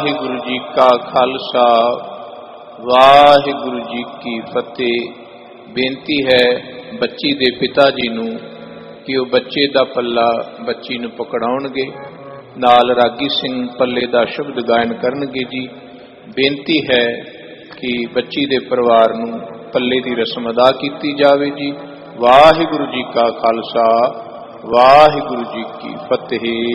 ਵਾਹਿਗੁਰੂ ਜੀ ਕਾ ਖਾਲਸਾ ਵਾਹਿਗੁਰੂ ਜੀ ਕੀ ਫਤਿਹ। ਬੇਨਤੀ ਹੈ ਬੱਚੀ ਦੇ ਪਿਤਾ ਜੀ ਨੂੰ ਕਿ ਉਹ ਬੱਚੇ ਦਾ ਪੱਲਾ ਬੱਚੀ ਨੂੰ ਪਕੜਾਉਣਗੇ, ਨਾਲ ਰਾਗੀ ਸਿੰਘ ਪੱਲੇ ਦਾ ਸ਼ਬਦ ਗਾਇਨ ਕਰਨਗੇ ਜੀ। ਬੇਨਤੀ ਹੈ ਕਿ ਬੱਚੀ ਦੇ ਪਰਿਵਾਰ ਨੂੰ ਪੱਲੇ ਦੀ ਰਸਮ ਅਦਾ ਕੀਤੀ ਜਾਵੇ ਜੀ। ਵਾਹਿਗੁਰੂ ਜੀ ਕਾ ਖਾਲਸਾ ਵਾਹਿਗੁਰੂ ਜੀ ਕੀ ਫਤਿਹ।